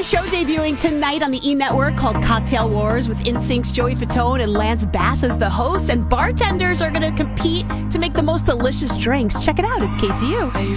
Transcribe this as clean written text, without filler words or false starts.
show debuting tonight on the E! Network called Cocktail Wars with NSYNC's Joey Fatone and Lance Bass as the hosts. And bartenders are going to compete to make the most delicious drinks. Check it out. It's KTU.